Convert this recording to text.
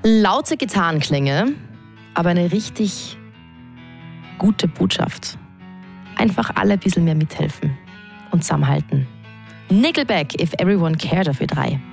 Laute Gitarrenklänge, aber eine richtig gute Botschaft. Einfach alle ein bisschen mehr mithelfen und zusammenhalten. Nickelback, If Everyone Cared, auf Ö3.